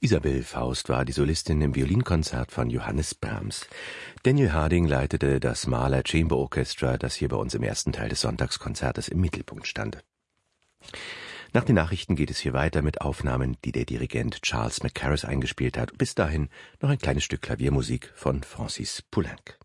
Isabelle Faust war die Solistin im Violinkonzert von Johannes Brahms. Daniel Harding leitete das Mahler Chamber Orchestra, das hier bei uns im ersten Teil des Sonntagskonzertes im Mittelpunkt stand. Nach den Nachrichten geht es hier weiter mit Aufnahmen, die der Dirigent Charles Mackerras eingespielt hat. Bis dahin noch ein kleines Stück Klaviermusik von Francis Poulenc.